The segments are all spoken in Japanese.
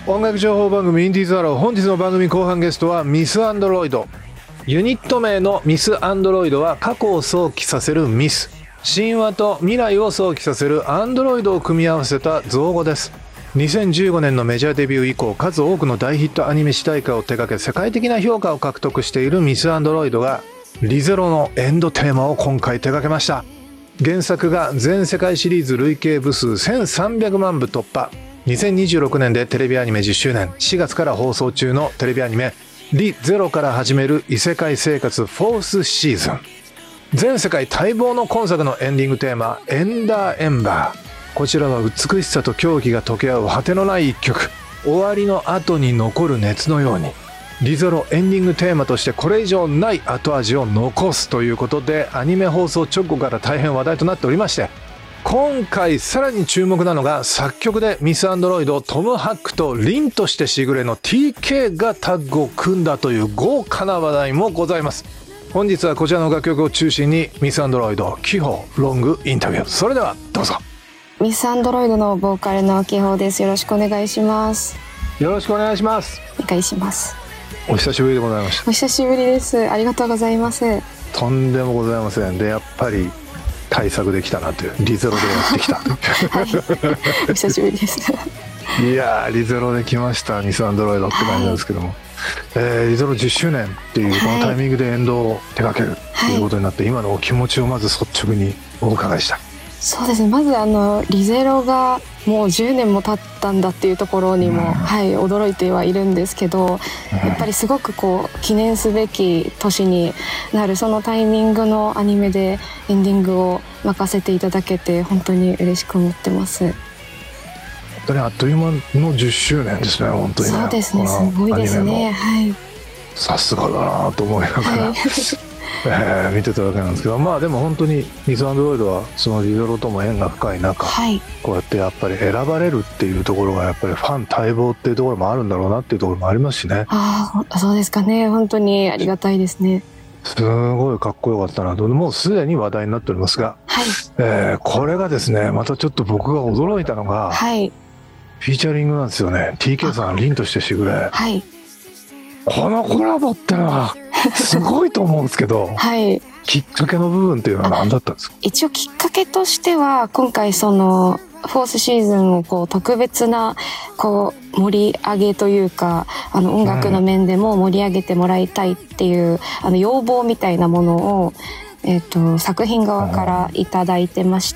音楽情報番組インディーズアロー、本日の番組後半ゲストはミス・アンドロイド。ユニット名のミス・アンドロイドは過去を想起させるミス、神話と未来を想起させるアンドロイドを組み合わせた造語です。2015年のメジャーデビュー以降、数多くの大ヒットアニメ主題歌を手掛け世界的な評価を獲得しているミス・アンドロイドがリゼロのエンドテーマを今回手掛けました。原作が全世界シリーズ累計部数1300万部突破。2026年でテレビアニメ10周年、4月から放送中のテレビアニメリゼロから始める異世界生活フォースシーズン。全世界待望の今作のエンディングテーマ、エンダーエンバー。こちらは美しさと狂気が溶け合う果てのない一曲。終わりの後に残る熱のように、リゼロエンディングテーマとしてこれ以上ない後味を残すということで、アニメ放送直後から大変話題となっておりまして、今回さらに注目なのが作曲でミス・アンドロイド、トム・ハックと凛としてしぐれの TK がタッグを組んだという豪華な話題もございます。本日はこちらの楽曲を中心にミス・アンドロイド、キホロングインタビュー。それではどうぞ。 ミス・アンドロイドのボーカルのキホです。よろしくお願いします。 よろしくお願いします。 お願いします。 お久しぶりでございました。 お久しぶりです。ありがとうございます。 とんでもございません。でやっぱり対策できたなという、リゼロでやってきたはい、お久しぶりですいやー、リゼロで来ましたミス・アンドロイドって感じなんですけども、リゼロ10周年っていうこのタイミングでエンドを手掛けるということになって、今のお気持ちをまず率直にお伺いしたい。 そうですね、まずリゼロがもう10年も経ったんだっていうところにも、驚いてはいるんですけど、やっぱりすごく記念すべき年になるそのタイミングのアニメでエンディングを任せていただけて本当に嬉しく思ってます。 本当にあっという間の10周年ですね。本当にね。 そうですね、すごいですね。はい。 さすがだなと思いながら、見てたわけなんですけど、まあでも本当にミス・アンドロイドはそのリゼロとも縁が深い中、こうやってやっぱり選ばれるっていうところがやっぱりファン待望っていうところもあるんだろうなっていうところもありますしね。 そうですかね。本当にありがたいですね。 すごいかっこよかったなと。もうすでに話題になっておりますが、これがですね、またちょっと僕が驚いたのが、フィーチャリングなんですよね。 TK さん、凛としてしぐれ、このコラボってのはすごいと思うんですけど、きっかけの部分っていうのは何だったんですか？ 一応きっかけとしては、今回そのフォースシーズンを特別な盛り上げというか、音楽の面でも盛り上げてもらいたいっていう要望みたいなものを、作品側からいただいてまして、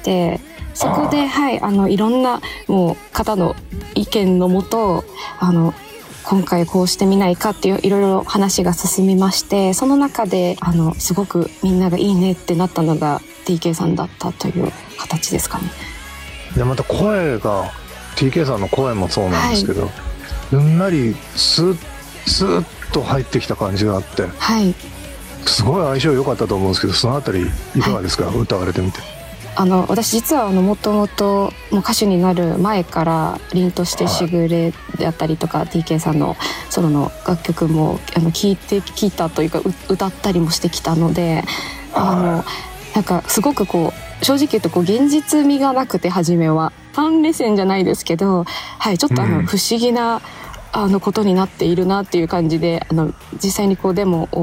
そこでいろんなもう方の意見のもと、今回こうしてみないかっていういろいろ話が進みまして、その中ですごくみんながいいねってなったのが TK さんだったという形ですかね。 でまた声が TK さんの声もそうなんですけど、すんなりスーッと入ってきた感じがあって、すごい相性良かったと思うんですけど、そのあたりいかがですか？歌われてみて。 私実はもともと歌手になる前から凛としてしぐれであったりとか、TK さんのソロの楽曲も聴いたというか歌ったりもしてきたので、なんかすごく正直言うと現実味がなくて、初めはファン目線じゃないですけど、ちょっと不思議なことになっているなっていう感じで、実際にデモを